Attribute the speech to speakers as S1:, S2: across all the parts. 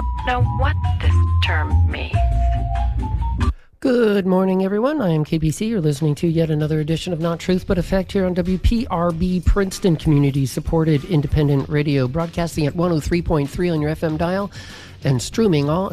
S1: know what this term means.
S2: Good morning, everyone. I am KBC. You're listening to yet another edition of Not Truth But Effect here on WPRB Princeton Community-Supported Independent Radio, broadcasting at 103.3 on your FM dial and streaming all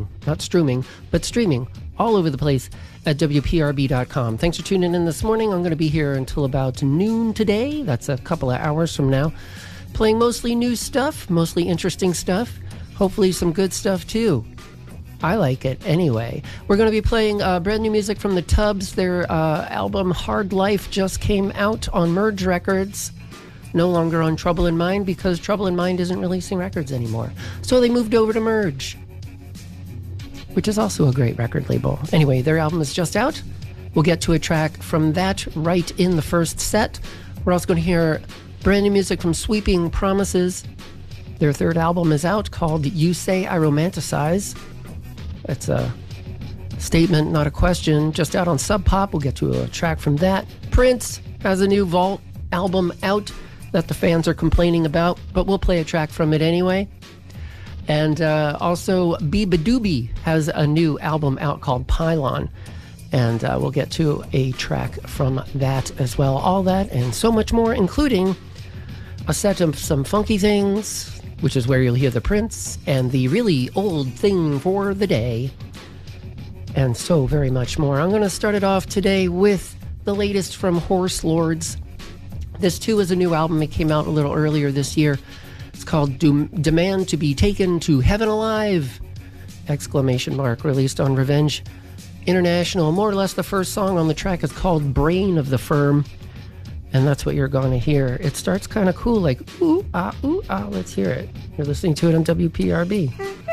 S2: over the place at WPRB.com. Thanks for tuning in this morning. I'm going to be here until about noon today. That's a couple of hours from now. Playing mostly new stuff, mostly interesting stuff, hopefully some good stuff too. I like it anyway. We're going to be playing brand new music from the Tubs. Their album Hard Life just came out on Merge Records. No longer on Trouble in Mind because Trouble in Mind isn't releasing records anymore. So they moved over to Merge, which is also a great record label. Anyway, their album is just out. We'll get to a track from that right in the first set. We're also going to hear brand new music from Sweeping Promises. Their third album is out called You Say I Romanticize. It's a statement, not a question. Just out on Sub Pop. We'll get to a track from that. Prince has a new Vault album out that the fans are complaining about, but we'll play a track from it anyway. And also, Beabadoobie has a new album out called Pylon. And we'll get to a track from that as well. All that and so much more, including a set of some funky things, which is where you'll hear the Prince, and the really old thing for the day, and so very much more. I'm going to start it off today with the latest from Horse Lords. This, too, is a new album. It came out a little earlier this year. It's called Demand to Be Taken to Heaven Alive! ! Released on Revenge International. More or less the first song on the track is called Brain of the Firm. And that's what you're going to hear. It starts kind of cool, like, ooh, ah, ooh, ah. Let's hear it. You're listening to it on WPRB.